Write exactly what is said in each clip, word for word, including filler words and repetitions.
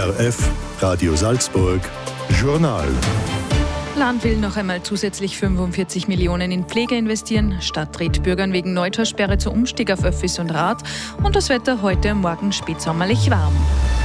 O R F, Radio Salzburg, Journal. Land will noch einmal zusätzlich fünfundvierzig Millionen in Pflege investieren. Stadt rät Bürgern wegen Neutaussperre zu Umstieg auf Öffis und Rad. Und das Wetter heute und morgen spätsommerlich warm.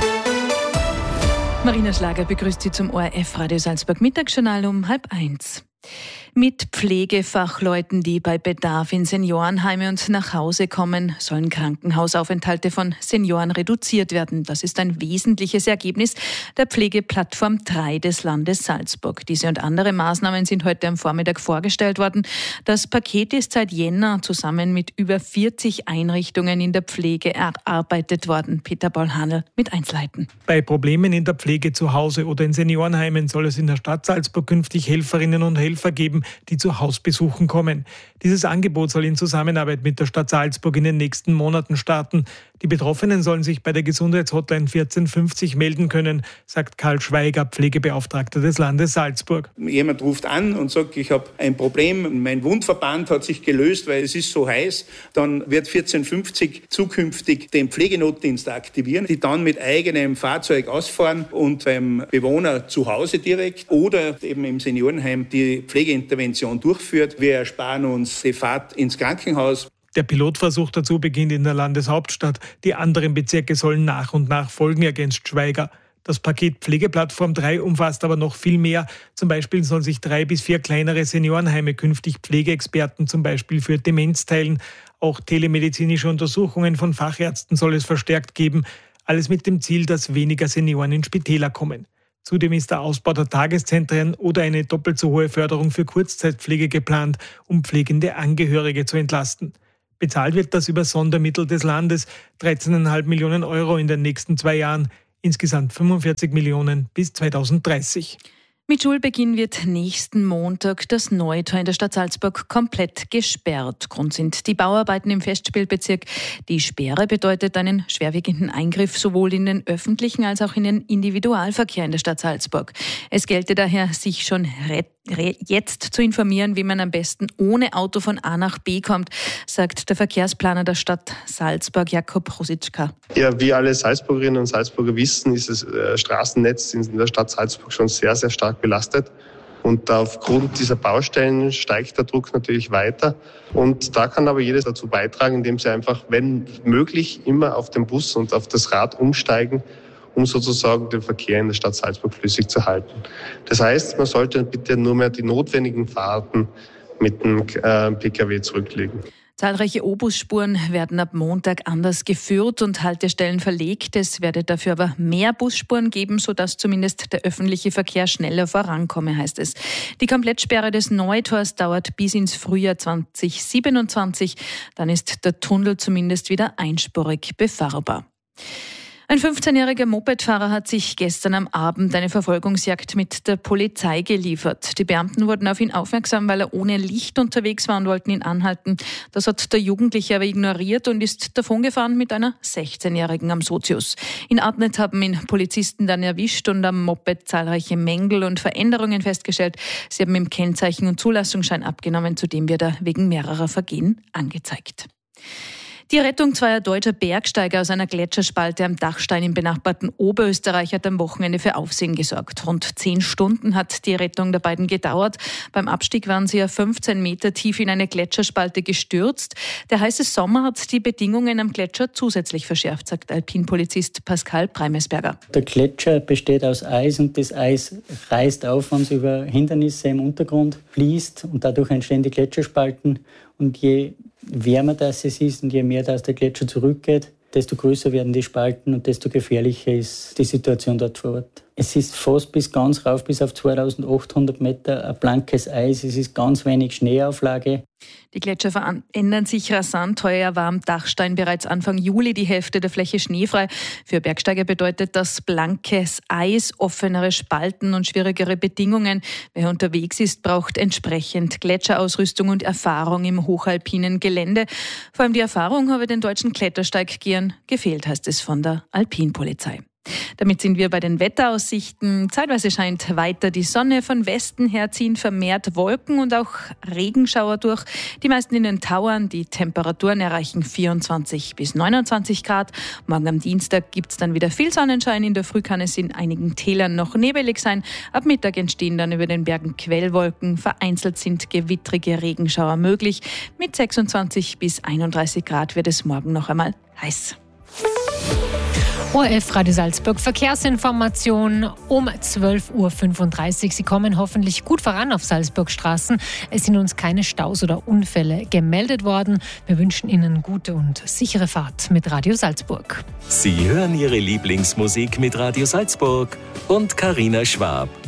Marina Schlager begrüßt Sie zum O R F Radio Salzburg Mittagsjournal um halb eins. Mit Pflegefachleuten, die bei Bedarf in Seniorenheime und nach Hause kommen, sollen Krankenhausaufenthalte von Senioren reduziert werden. Das ist ein wesentliches Ergebnis der Pflegeplattform drei des Landes Salzburg. Diese und andere Maßnahmen sind heute am Vormittag vorgestellt worden. Das Paket ist seit Jänner zusammen mit über vierzig Einrichtungen in der Pflege erarbeitet worden. Peter Paul-Hanel mit Einzelheiten. Bei Problemen in der Pflege zu Hause oder in Seniorenheimen soll es in der Stadt Salzburg künftig Helferinnen und Helfer geben, die zu Hausbesuchen kommen. Dieses Angebot soll in Zusammenarbeit mit der Stadt Salzburg in den nächsten Monaten starten. Die Betroffenen sollen sich bei der Gesundheitshotline vierzehn fünfzig melden können, sagt Karl Schweiger, Pflegebeauftragter des Landes Salzburg. Jemand ruft an und sagt, ich habe ein Problem, mein Wundverband hat sich gelöst, weil es ist so heiß. Dann wird vierzehn fünfzig zukünftig den Pflegenotdienst aktivieren, die dann mit eigenem Fahrzeug ausfahren und beim Bewohner zu Hause direkt oder eben im Seniorenheim die Pflegeintervention durchführt. Wir ersparen uns die Fahrt ins Krankenhaus. Der Pilotversuch dazu beginnt in der Landeshauptstadt. Die anderen Bezirke sollen nach und nach folgen, ergänzt Schweiger. Das Paket Pflegeplattform drei umfasst aber noch viel mehr. Zum Beispiel sollen sich drei bis vier kleinere Seniorenheime künftig Pflegeexperten zum Beispiel für Demenz teilen. Auch telemedizinische Untersuchungen von Fachärzten soll es verstärkt geben. Alles mit dem Ziel, dass weniger Senioren in Spitäler kommen. Zudem ist der Ausbau der Tageszentren oder eine doppelt so hohe Förderung für Kurzzeitpflege geplant, um pflegende Angehörige zu entlasten. Bezahlt wird das über Sondermittel des Landes, dreizehn Komma fünf Millionen Euro in den nächsten zwei Jahren, insgesamt fünfundvierzig Millionen bis zweitausenddreißig. Mit Schulbeginn wird nächsten Montag das Neutor in der Stadt Salzburg komplett gesperrt. Grund sind die Bauarbeiten im Festspielbezirk. Die Sperre bedeutet einen schwerwiegenden Eingriff sowohl in den öffentlichen als auch in den Individualverkehr in der Stadt Salzburg. Es gelte daher, sich schon re- re- jetzt zu informieren, wie man am besten ohne Auto von A nach B kommt, sagt der Verkehrsplaner der Stadt Salzburg, Jakob Rositschka. Ja, wie alle Salzburgerinnen und Salzburger wissen, ist das äh, Straßennetz in der Stadt Salzburg schon sehr, sehr stark belastet. Und aufgrund dieser Baustellen steigt der Druck natürlich weiter. Und da kann aber jedes dazu beitragen, indem sie einfach, wenn möglich, immer auf den Bus und auf das Rad umsteigen, um sozusagen den Verkehr in der Stadt Salzburg flüssig zu halten. Das heißt, man sollte bitte nur mehr die notwendigen Fahrten mit dem äh, P K W zurücklegen. Zahlreiche O-Bus-Spuren werden ab Montag anders geführt und Haltestellen verlegt. Es werde dafür aber mehr Busspuren geben, sodass zumindest der öffentliche Verkehr schneller vorankomme, heißt es. Die Komplettsperre des Neutors dauert bis ins Frühjahr zwanzig siebenundzwanzig. Dann ist der Tunnel zumindest wieder einspurig befahrbar. Ein fünfzehnjähriger Mopedfahrer hat sich gestern am Abend eine Verfolgungsjagd mit der Polizei geliefert. Die Beamten wurden auf ihn aufmerksam, weil er ohne Licht unterwegs war und wollten ihn anhalten. Das hat der Jugendliche aber ignoriert und ist davongefahren mit einer sechzehnjährigen am Sozius. In Adnet haben ihn Polizisten dann erwischt und am Moped zahlreiche Mängel und Veränderungen festgestellt. Sie haben ihm Kennzeichen und Zulassungsschein abgenommen, zudem wird er wegen mehrerer Vergehen angezeigt. Die Rettung zweier deutscher Bergsteiger aus einer Gletscherspalte am Dachstein im benachbarten Oberösterreich hat am Wochenende für Aufsehen gesorgt. Rund zehn Stunden hat die Rettung der beiden gedauert. Beim Abstieg waren sie ja fünfzehn Meter tief in eine Gletscherspalte gestürzt. Der heiße Sommer hat die Bedingungen am Gletscher zusätzlich verschärft, sagt Alpinpolizist Pascal Preimesberger. Der Gletscher besteht aus Eis und das Eis reißt auf, wenn es über Hindernisse im Untergrund fließt und dadurch entstehen die Gletscherspalten. Und je wärmer das es ist und je mehr das der Gletscher zurückgeht, desto größer werden die Spalten und desto gefährlicher ist die Situation dort vor Ort. Es ist fast bis ganz rauf, bis auf zweitausendachthundert Meter, ein blankes Eis. Es ist ganz wenig Schneeauflage. Die Gletscher verändern sich rasant. Heuer war am Dachstein bereits Anfang Juli die Hälfte der Fläche schneefrei. Für Bergsteiger bedeutet das blankes Eis, offenere Spalten und schwierigere Bedingungen. Wer unterwegs ist, braucht entsprechend Gletscherausrüstung und Erfahrung im hochalpinen Gelände. Vor allem die Erfahrung habe den deutschen Klettersteiggehern gefehlt, heißt es von der Alpinpolizei. Damit sind wir bei den Wetteraussichten. Zeitweise scheint weiter die Sonne. Von Westen her ziehen vermehrt Wolken und auch Regenschauer durch. Die meisten in den Tauern. Die Temperaturen erreichen vierundzwanzig bis neunundzwanzig Grad. Morgen am Dienstag gibt es dann wieder viel Sonnenschein. In der Früh kann es in einigen Tälern noch nebelig sein. Ab Mittag entstehen dann über den Bergen Quellwolken. Vereinzelt sind gewittrige Regenschauer möglich. Mit sechsundzwanzig bis einunddreißig Grad wird es morgen noch einmal heiß. O R F Radio Salzburg Verkehrsinformation um zwölf Uhr fünfunddreißig. Sie kommen hoffentlich gut voran auf Salzburgstraßen. Es sind uns keine Staus oder Unfälle gemeldet worden. Wir wünschen Ihnen gute und sichere Fahrt mit Radio Salzburg. Sie hören Ihre Lieblingsmusik mit Radio Salzburg und Carina Schwab.